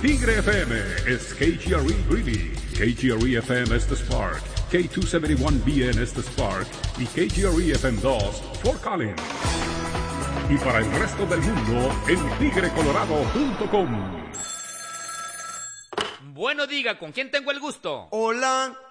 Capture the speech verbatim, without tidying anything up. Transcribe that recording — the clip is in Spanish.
Tigre F M es K G R E Greeley, K G R E F M es The Spark, K doscientos setenta y uno B N es The Spark y K G R E F M dos Fort Collins. Y para el resto del mundo en tigre colorado punto com. Bueno, diga, ¿con quién tengo el gusto? Hola.